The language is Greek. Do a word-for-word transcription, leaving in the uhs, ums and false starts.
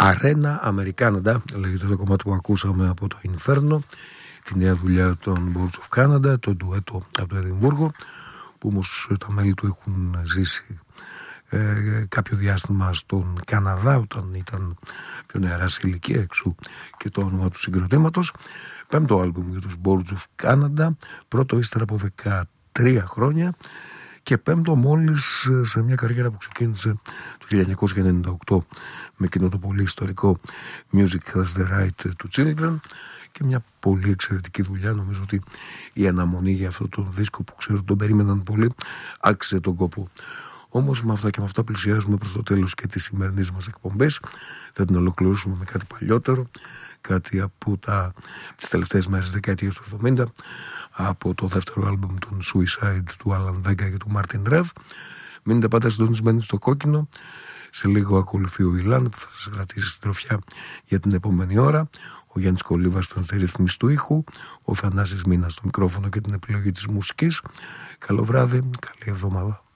Αρένα Αμερικάναντα λέγεται το κομμάτι που ακούσαμε από το Inferno, τη νέα δουλειά των Boards of Canada, το ντουέτο από το Εδιμβούργο, που όμως τα μέλη του έχουν ζήσει ε, κάποιο διάστημα στον Καναδά όταν ήταν πιο νεαρά σε ηλικία, εξού και το όνομα του συγκροτήματος. Πέμπτο άλμπουμ για τους Boards of Canada, πρώτο ύστερα από δεκατρία χρόνια και πέμπτο μόλις σε μια καριέρα που ξεκίνησε το χίλια εννιακόσια ενενήντα οκτώ με εκείνο το πολύ ιστορικό Music Has the Right to Children και μια πολύ εξαιρετική δουλειά. Νομίζω ότι η αναμονή για αυτό το δίσκο που ξέρω τον περίμεναν πολύ άξιζε τον κόπο. Όμως με αυτά και με αυτά πλησιάζουμε προς το τέλος και της σημερινής μας εκπομπής. Θα την ολοκληρώσουμε με κάτι παλιότερο, κάτι από τα, τις τελευταίες μέρες της δεκαετίας του εβδομήντα, από το δεύτερο άλμπουμ των Suicide του Alan Vega και του Martin Rev. Μείνετε πάντα συντονισμένοι στο κόκκινο. Σε λίγο ακολουθεί ο Ιλάν που θα σας κρατήσει στην τροφιά για την επόμενη ώρα. Ο Γιάννης Κολίβας ήταν στη ρύθμιση του ήχου, ο Θανάσης Μίνας στο μικρόφωνο και την επιλογή της μουσικής. Καλό βράδυ, καλή εβδομάδα.